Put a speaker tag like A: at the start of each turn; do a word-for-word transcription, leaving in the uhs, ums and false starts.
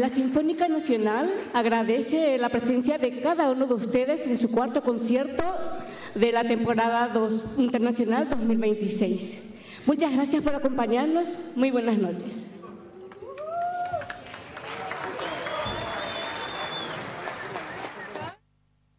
A: La Sinfónica Nacional agradece la presencia de cada uno de ustedes en su cuarto concierto de la temporada dos, internacional dos mil veintiséis. Muchas gracias por acompañarnos. Muy buenas noches.